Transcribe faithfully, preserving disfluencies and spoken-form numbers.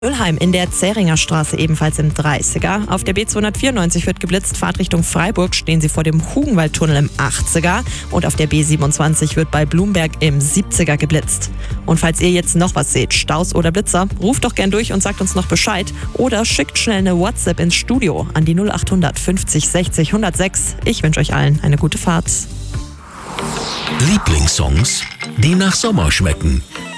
Mülheim in der Zähringer Straße ebenfalls im dreißiger. Auf der B zweihundertvierundneunzig wird geblitzt. Fahrtrichtung Freiburg stehen Sie vor dem Hugenwaldtunnel im achtziger. Und auf der B siebenundzwanzig wird bei Blumberg im siebziger geblitzt. Und falls ihr jetzt noch was seht, Staus oder Blitzer, ruft doch gern durch und sagt uns noch Bescheid. Oder schickt schnell eine WhatsApp ins Studio an die null achthundert fünfzig sechzig hundertsechs. Ich wünsche euch allen eine gute Fahrt. Lieblingssongs, die nach Sommer schmecken.